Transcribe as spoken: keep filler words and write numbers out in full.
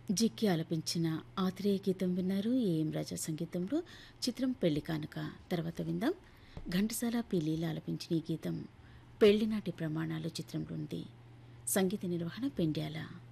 జిక్కి ఆలపించిన ఆత్రేయ గీతం విన్నారు. ఏఎం రాజా సంగీతంలో చిత్రం పెళ్లి కానుక. తర్వాత విందాం ఘంటసాల పి లీల ఆలపించిన ఈ గీతం పెళ్లినాటి ప్రమాణాలు చిత్రంలో ఉంది. సంగీత నిర్వహణ పెండ్యాల.